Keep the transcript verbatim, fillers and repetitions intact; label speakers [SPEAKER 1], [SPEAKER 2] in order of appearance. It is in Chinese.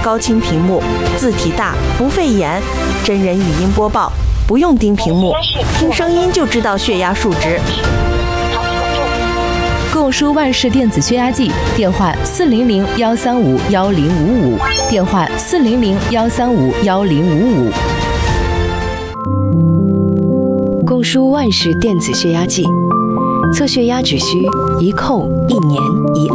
[SPEAKER 1] 高清屏幕，字体大，不费眼。真人语音播报，不用盯屏幕，听声音就知道血压数值。
[SPEAKER 2] 购书万事电子血压计，电话四零零幺三五幺零五五，电话四零零幺三五幺零五五。
[SPEAKER 3] 购书万事电子血压计，测血压只需一扣一年一